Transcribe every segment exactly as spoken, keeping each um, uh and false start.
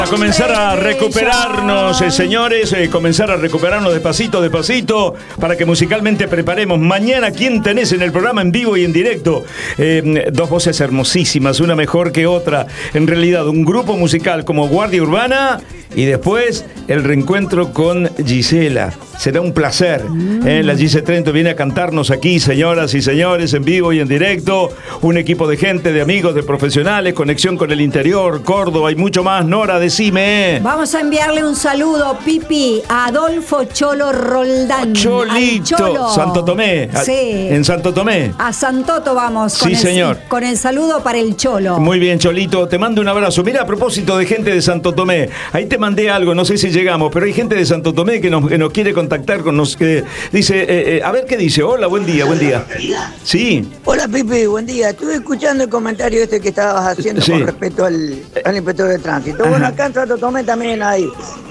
A comenzar a recuperarnos, eh, señores, eh, comenzar a recuperarnos despacito, despacito, para que musicalmente preparemos. Mañana, ¿quién tenés en el programa en vivo y en directo? Eh, dos voces hermosísimas, una mejor que otra. En realidad, un grupo musical como Guardia Urbana y después el reencuentro con Gisela. Será un placer. Mm. Eh, la Gise Trento viene a cantarnos aquí, señoras y señores, en vivo y en directo. Un equipo de gente, de amigos, de profesionales, conexión con el interior, Córdoba y mucho más. Nora, decime. Vamos a enviarle un saludo, Pipi, a Adolfo Cholo Roldán. Cholito, Cholo. Santo Tomé. Sí. En Santo Tomé. A Santoto vamos. Con sí, el, señor. Con el saludo para el Cholo. Muy bien, Cholito, te mando un abrazo. Mira, a propósito de gente de Santo Tomé, ahí te mandé algo, no sé si llegamos, pero hay gente de Santo Tomé que nos, que nos quiere contactar con nos, que dice, eh, eh, a ver qué dice. Hola, buen día, buen día. Sí. Hola, Pipi, buen día. Estuve escuchando el comentario este que estabas haciendo sí. con respecto al, al inspector de tránsito. Ajá. Bueno, acá en Santo Tomé también hay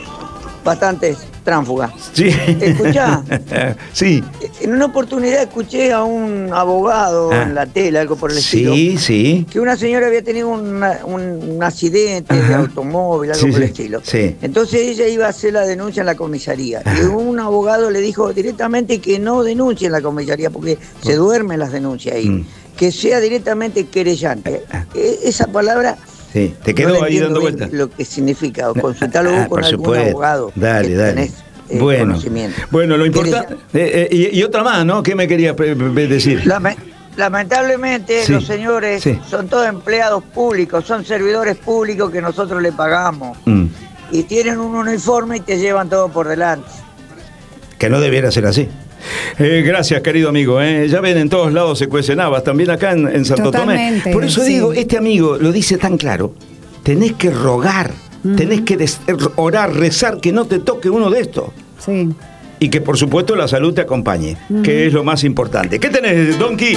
bastantes tránsfugas. Sí. ¿Escuchá? Sí. En una oportunidad escuché a un abogado ah. en la tele, algo por el sí, estilo. Sí, sí. Que una señora había tenido una, un, un accidente Ajá. de automóvil, algo sí, por el sí. estilo. Sí. Entonces ella iba a hacer la denuncia en la comisaría. Ajá. Y un abogado le dijo directamente que no denuncie en la comisaría porque oh. se duermen las denuncias ahí. Mm. Que sea directamente querellante. Ah. Esa palabra... Sí, te quedó no ahí dando vueltas. Lo que significa, consultarlo ah, con algún supuesto. abogado. Dale, dale. Tenés, eh, bueno, bueno, lo importante. Eh, eh, y, y otra más, ¿no? ¿Qué me querías decir? Lame, lamentablemente, sí. los señores sí. son todos empleados públicos, son servidores públicos que nosotros le pagamos. Mm. Y tienen un uniforme y te llevan todo por delante. Que no debiera ser así. Eh, gracias, querido amigo. Eh. Ya ven, en todos lados se cuecen habas, también acá en, en Santo Totalmente, Tomé. Por eso sí. digo, este amigo lo dice tan claro. Tenés que rogar, uh-huh. tenés que des- orar, rezar que no te toque uno de estos. Sí. Y que por supuesto la salud te acompañe, uh-huh. que es lo más importante. ¿Qué tenés, Donkey?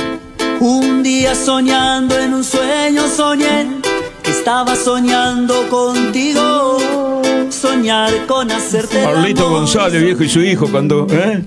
Un día soñando en un sueño soñé que estaba soñando contigo. Soñar con hacerte Pablito González, viejo, y su hijo cuando... ¿eh?